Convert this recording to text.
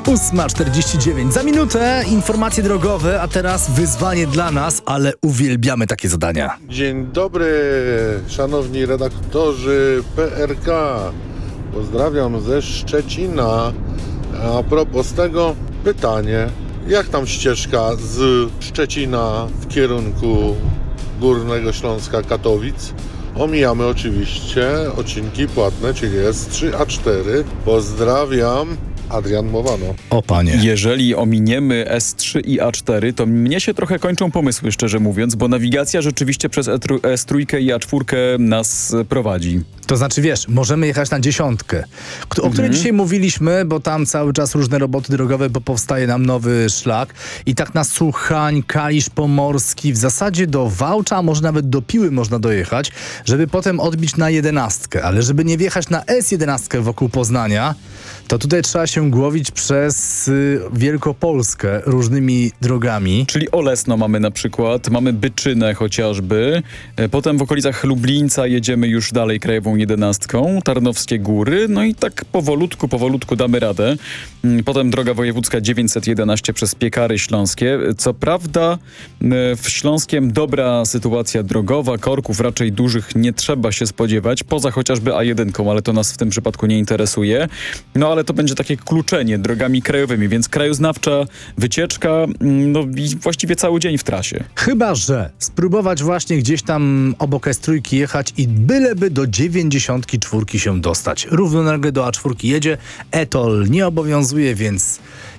8:49. Za minutę informacje drogowe, a teraz wyzwanie dla nas, ale uwielbiamy takie zadania. Dzień dobry, szanowni redaktorzy PRK. Pozdrawiam ze Szczecina. A propos tego pytanie, jak tam ścieżka z Szczecina w kierunku Górnego Śląska, Katowic? Omijamy oczywiście odcinki płatne, czyli S3, A4. Pozdrawiam. Adrian Mowano. O panie. Jeżeli ominiemy S3 i A4, to mnie się trochę kończą pomysły, szczerze mówiąc, bo nawigacja rzeczywiście przez S3 i A4 nas prowadzi. To znaczy, wiesz, możemy jechać na 10, o której dzisiaj mówiliśmy, bo tam cały czas różne roboty drogowe, bo powstaje nam nowy szlak. I tak na Słuchań, Kalisz Pomorski, w zasadzie do Wałcza, a może nawet do Piły można dojechać, żeby potem odbić na 11. Ale żeby nie wjechać na S11 wokół Poznania, to tutaj trzeba się głowić przez Wielkopolskę różnymi drogami. Czyli Olesno mamy na przykład, mamy Byczynę chociażby, potem w okolicach Lublińca jedziemy już dalej krajową 11, Tarnowskie Góry, no i tak powolutku damy radę. Potem droga wojewódzka 911 przez Piekary Śląskie. Co prawda w Śląskiem dobra sytuacja drogowa, korków raczej dużych nie trzeba się spodziewać, poza chociażby A1, ale to nas w tym przypadku nie interesuje. No ale to będzie takie kluczenie drogami krajowymi, więc krajoznawcza wycieczka, no i właściwie cały dzień w trasie. Chyba że spróbować właśnie gdzieś tam obok S3 jechać i byleby do 94 się dostać. Równolegle do A4 jedzie, e-toll nie obowiązuje, więc